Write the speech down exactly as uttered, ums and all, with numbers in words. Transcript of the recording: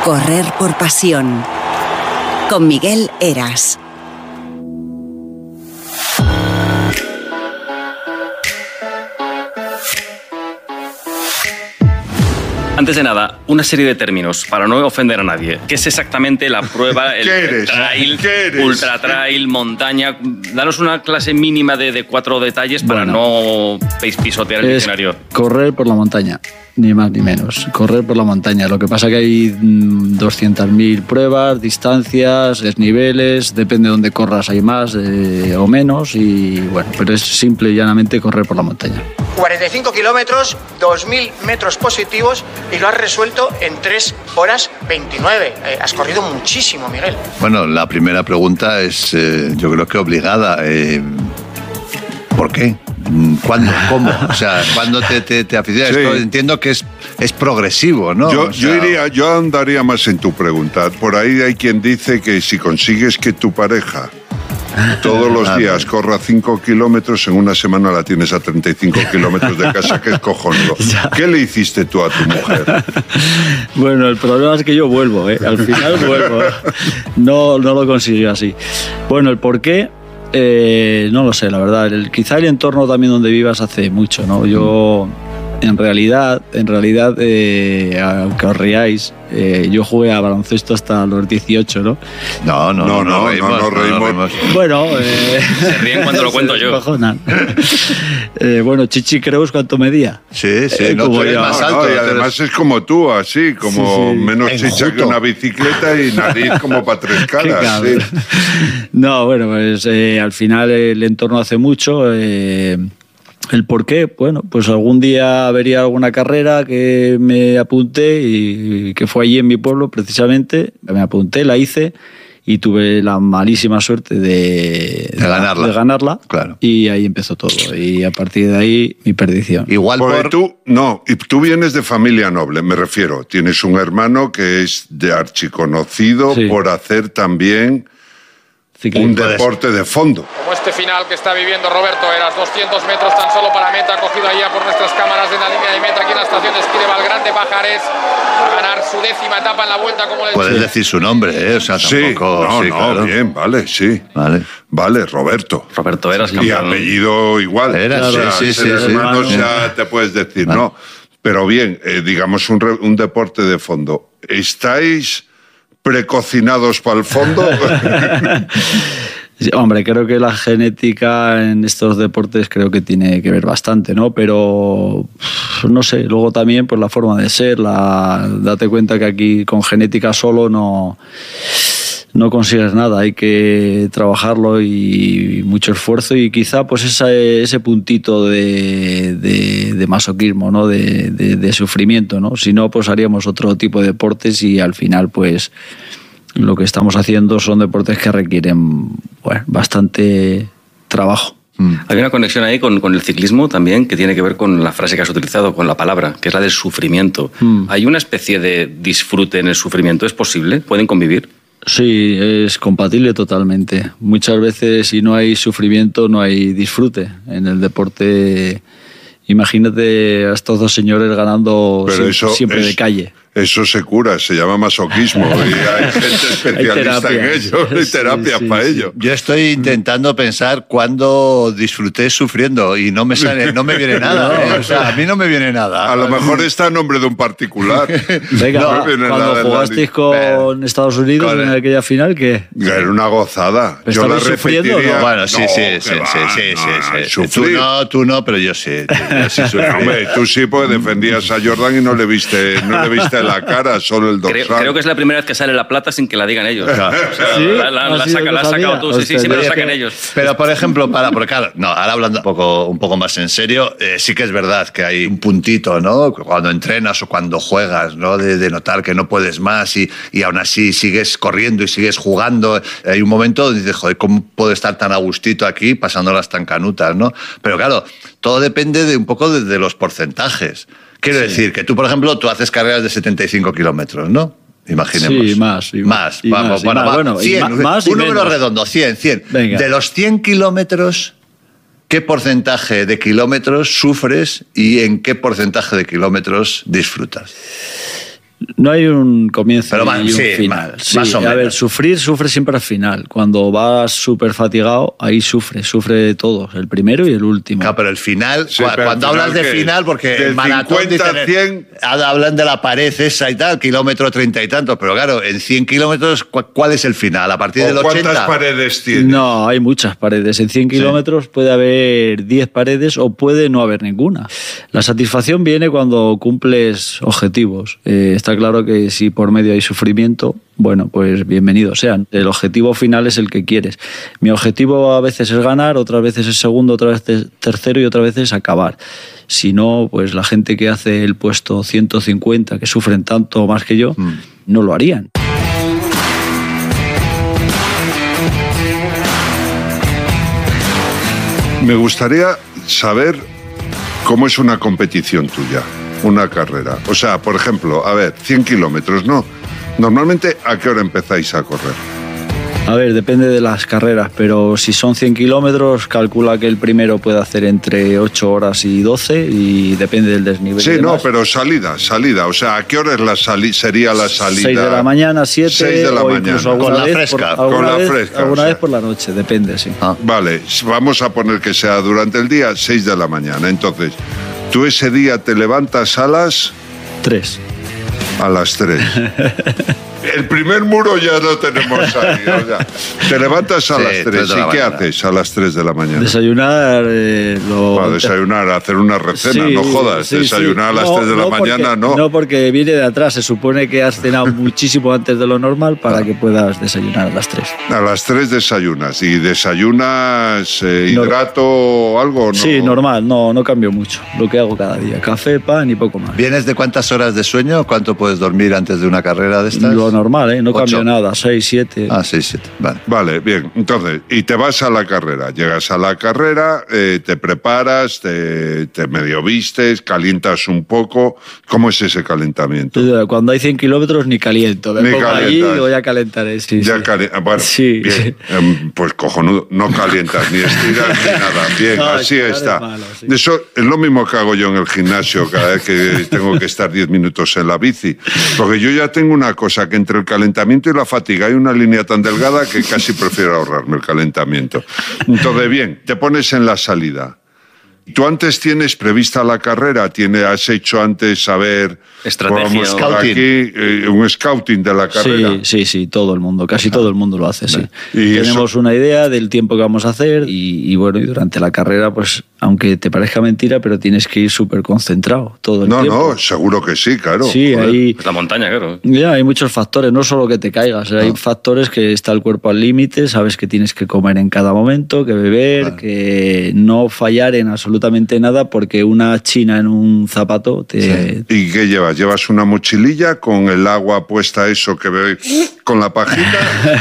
Correr por pasión. Con Miguel Heras. Antes de nada, una serie de términos para no ofender a nadie. ¿Qué es exactamente la prueba? El ¿Qué eres? trail, ¿Qué eres? ultra trail, montaña. Danos una clase mínima de, de cuatro detalles para Bueno, no pisotear el es diccionario. Correr por la montaña, ni más ni menos. Correr por la montaña. Lo que pasa es que hay doscientas mil pruebas, distancias, desniveles, depende de dónde corras, hay más eh, o menos. Y bueno, pero es simple y llanamente correr por la montaña. cuarenta y cinco kilómetros, dos mil metros positivos y lo has resuelto en tres horas veintinueve. Eh, has corrido muchísimo, Miguel. Bueno, la primera pregunta es, eh, yo creo que obligada. Eh, ¿Por qué? ¿Cuándo? ¿Cómo? O sea, ¿cuándo te, te, te aficionas? Sí. Esto entiendo que es, es progresivo, ¿no? Yo, O sea, yo, iría, yo andaría más en tu pregunta. Por ahí hay quien dice que si consigues que tu pareja todos los Ah, días bien. corra cinco kilómetros, en una semana la tienes a treinta y cinco kilómetros de casa, que es cojonudo. ¿Qué le hiciste tú a tu mujer? Bueno, el problema es que yo vuelvo, ¿eh? Al final vuelvo. ¿eh? No, no lo consiguió así. Bueno, el por qué, eh, no lo sé, la verdad. El, quizá el entorno también donde vivas hace mucho, ¿no? Yo, en realidad, en realidad, eh, aunque os riáis, eh, yo jugué a baloncesto hasta los dieciocho, ¿no? No, no, No, no, no, reímos, no, no reímos. Bueno, eh, Se ríen cuando lo cuento se yo. descojonan. eh, bueno, Chichi Creus, ¿cuánto medía? Sí, sí, Eh, no, como tú eres yo. más No, alto. no, y tú eres- además es como tú, así, como Sí, sí. menos chicha Enjuto. que una bicicleta y nariz como para tres Qué caras. cabrón. Sí. No, bueno, pues eh, al final el entorno hace mucho. Eh, ¿El por qué? Bueno, pues algún día vería alguna carrera que me apunté y que fue allí en mi pueblo precisamente. Me apunté, la hice y tuve la malísima suerte de, De ganarla. de ganarla. Claro. Y ahí empezó todo. Y a partir de ahí, mi perdición. Igual Porque por... tú, no, y tú vienes de familia noble, me refiero. Tienes un hermano que es de archiconocido Sí. por hacer también Ciclismo. un deporte de fondo. Como este final que está viviendo Roberto Heras, doscientos metros tan solo para meta, cogido ahí ya por nuestras cámaras en la línea de meta aquí en la estación de esquí de Valgrande Pajares, a ganar su décima etapa en la vuelta, como les Puedes decía. decir su nombre, ¿eh? O sea, Sí, tampoco... no, sí, no, claro. bien, vale, sí. Vale. Vale, Roberto. Roberto Heras, Y campeón. apellido igual. Heras, O sea, sí, sí, ser sí, sí. hermanos Vale. ya te puedes decir, Vale. no. Pero bien, eh, digamos un, re- un deporte de fondo. ¿Estáis precocinados para el fondo? Sí, hombre, creo que la genética en estos deportes creo que tiene que ver bastante, ¿no? Pero no sé, luego también pues la forma de ser, la, date cuenta que aquí con genética solo no, no consigues nada, hay que trabajarlo y mucho esfuerzo y quizá pues esa, ese puntito de, de, de masoquismo, ¿no? De, de, de sufrimiento, ¿no? Si no, pues haríamos otro tipo de deportes y al final pues lo que estamos haciendo son deportes que requieren bueno, bastante trabajo. Hay una conexión ahí con, con el ciclismo también que tiene que ver con la frase que has utilizado, con la palabra, que es la del sufrimiento. Mm. ¿Hay una especie de disfrute en el sufrimiento? ¿Es posible? ¿Pueden convivir? Sí, es compatible totalmente. Muchas veces si no hay sufrimiento no hay disfrute. En el deporte, imagínate a estos dos señores ganando Pero siempre, eso siempre es- de calle. Eso se cura, se llama masoquismo y hay gente especialista en terapias. ello, hay Sí, terapias sí, para sí. ello. Yo estoy intentando pensar cuándo disfruté sufriendo y no me sale, no me viene nada. ¿eh? O sea, a mí no me viene nada. A lo mejor está a nombre de un particular. Venga, No va, me viene nada cuando en la jugasteis lista. con Estados Unidos Con en el- aquella final, ¿qué? Era una gozada. ¿Pero Yo la estabais sufriendo o no? repetiría. Bueno, sí, No, sí, que sí, va, sí, sí, no, sí, sí. Tú sufrir. no, tú no, pero yo sí. Yo sí sufrí. Hombre, tú sí, porque defendías a Jordan y no le viste, no le viste la cara, solo el dorsal. Creo, creo que es la primera vez que sale la plata sin que la digan ellos. Claro. O sea, ¿Sí? la, la- ¿Ah, la sí? saca- ¿No la has sabía? sacado tú, sí, sí, Hostia, siempre la es sacan que- ellos. Pero, por ejemplo, para, porque claro, no, ahora hablando un poco, un poco más en serio, eh, sí que es verdad que hay un puntito, ¿no? Cuando entrenas o cuando juegas, ¿no? De, de notar que no puedes más y, y aún así sigues corriendo y sigues jugando. Hay un momento donde dices, joder, ¿cómo puedo estar tan a gustito aquí pasándolas tan canutas, ¿no? Pero claro, todo depende de un poco de, de los porcentajes. Quiero decir que tú, por ejemplo, tú haces carreras de setenta y cinco kilómetros, ¿no? Imaginemos. Sí, más, y más. y vamos, más, y bueno, más. va, Bueno, y cien, ma- más y un número menos. redondo, cien, cien. Venga. De los cien kilómetros, ¿qué porcentaje de kilómetros sufres y en qué porcentaje de kilómetros disfrutas? No hay un comienzo Pero va, y un sí, final. va, Sí, más o a ver, menos. sufrir, sufre siempre al final. Cuando vas súper fatigado, ahí sufre, sufre todos, el primero y el último. Claro, pero el final, Sí, cua- pero cuando al final, hablas de ¿qué? final, porque Del el maratón cincuenta a dicen, cien. hablan de la pared esa y tal, kilómetro treinta y tantos, pero claro, en cien kilómetros, ¿cu- ¿cuál es el final? ¿A partir ¿O del cuántas ochenta? paredes tienes? No, hay muchas paredes. En cien kilómetros puede haber diez paredes o puede no haber ninguna. La satisfacción viene cuando cumples objetivos. Eh, está claro que si por medio hay sufrimiento, bueno, pues bienvenidos sean. El objetivo final es el que quieres. Mi objetivo a veces es ganar, otras veces es segundo, otras veces tercero y otras veces es acabar. Si no, pues la gente que hace el puesto ciento cincuenta, que sufren tanto más que yo, mm. no lo harían. Me gustaría saber cómo es una competición tuya, una carrera. O sea, por ejemplo, a ver, cien kilómetros, ¿no? Normalmente, ¿a qué hora empezáis a correr? A ver, depende de las carreras, pero si son cien kilómetros, calcula que el primero puede hacer entre ocho horas y doce y depende del desnivel. Sí, no, pero salida, salida. O sea, ¿a qué hora es la sali- sería la salida? seis de la mañana, siete, seis de la o mañana. incluso alguna Con la vez fresca, por, alguna con la vez- fresca, alguna o vez sea. por la noche, depende, sí. Ah. Vale, vamos a poner que sea durante el día, seis de la mañana. Entonces, tú ese día te levantas a las... Tres. A las tres. El primer muro ya lo tenemos ahí. O sea, te levantas a Sí, las tres tres. de ¿Y la qué mañana. haces a las tres de la mañana? Desayunar, eh, lo... Para desayunar, hacer una recena, Sí, no jodas. sí, desayunar sí. a las No, tres de la no porque- mañana, no. No, porque viene de atrás. Se supone que has cenado muchísimo antes de lo normal para que puedas desayunar a las tres. A las tres desayunas. ¿Y desayunas eh, No. hidrato o algo? No. Sí, normal, no, no cambio mucho. Lo que hago cada día. Café, pan y poco más. ¿Vienes de cuántas horas de sueño? ¿Cuánto puedes dormir antes de una carrera de estas? Lo normal, ¿eh? No Ocho. cambio nada. Seis, siete. Ah, seis, siete, vale. Vale, bien. Entonces, y te vas a la carrera. Llegas a la carrera, eh, te preparas, te, te medio vistes, calientas un poco. ¿Cómo es ese calentamiento? Cuando hay cien kilómetros ni caliento. Me Ni pongo allí calientas. y voy a calentar. eh, Sí, Ya sí. cali- bueno, Sí. bien. Em, pues cojonudo, no calientas ni estiras ni nada. Bien, No, así estirar está. es malo, sí. Eso es lo mismo que hago yo en el gimnasio cada vez que tengo que estar diez minutos en la bici. Porque yo ya tengo una cosa, que entre el calentamiento y la fatiga hay una línea tan delgada que casi prefiero ahorrarme el calentamiento. Entonces, bien, te pones en la salida. ¿Tú antes tienes prevista la carrera? ¿Tiene, ¿Has hecho antes saber Estrategia vamos o- por aquí, eh, un scouting de la carrera? Sí, sí, sí, todo el mundo, casi todo el mundo lo hace, sí. ¿Y Tenemos eso? una idea del tiempo que vamos a hacer y, y bueno, y durante la carrera, pues, aunque te parezca mentira, pero tienes que ir súper concentrado todo el No, tiempo. no, seguro que sí, claro. Sí, Joder. hay, Es la montaña, claro. ya, hay muchos factores, no solo que te caigas, hay factores que está el cuerpo al límite, sabes que tienes que comer en cada momento, que beber, que no fallar en absolutamente nada porque una china en un zapato te... ¿Y qué llevas? ¿Llevas una mochililla con el agua puesta, eso que bebéis con la pajita?